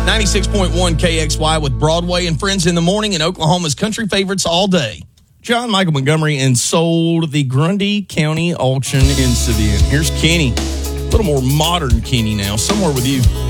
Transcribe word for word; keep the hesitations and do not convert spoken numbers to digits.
ninety-six point one K X Y with Broadway and Friends in the morning and Oklahoma's country favorites all day. John Michael Montgomery and sold the Grundy County auction incident. Here's Kenny. A little more modern Kenny now. Somewhere with you.